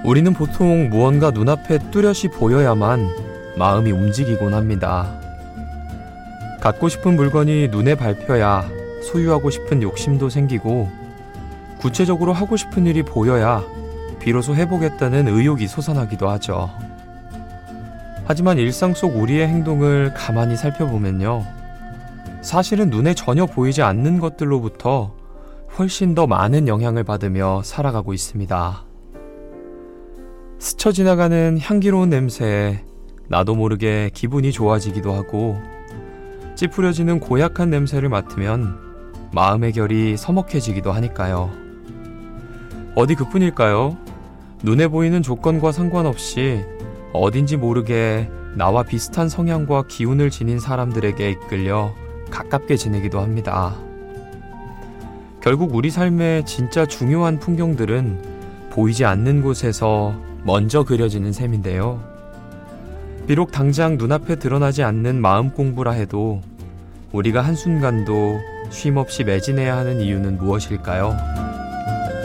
우리는 보통 무언가 눈앞에 뚜렷이 보여야만 마음이 움직이곤 합니다. 갖고 싶은 물건이 눈에 밟혀야 소유하고 싶은 욕심도 생기고, 구체적으로 하고 싶은 일이 보여야 비로소 해보겠다는 의욕이 솟아나기도 하죠. 하지만 일상 속 우리의 행동을 가만히 살펴보면요, 사실은 눈에 전혀 보이지 않는 것들로부터 훨씬 더 많은 영향을 받으며 살아가고 있습니다. 스쳐 지나가는 향기로운 냄새에 나도 모르게 기분이 좋아지기도 하고, 찌푸려지는 고약한 냄새를 맡으면 마음의 결이 서먹해지기도 하니까요. 어디 그뿐일까요? 눈에 보이는 조건과 상관없이 어딘지 모르게 나와 비슷한 성향과 기운을 지닌 사람들에게 이끌려 가깝게 지내기도 합니다. 결국 우리 삶의 진짜 중요한 풍경들은 보이지 않는 곳에서 먼저 그려지는 셈인데요. 비록 당장 눈앞에 드러나지 않는 마음 공부라 해도 우리가 한순간도 쉼없이 매진해야 하는 이유는 무엇일까요?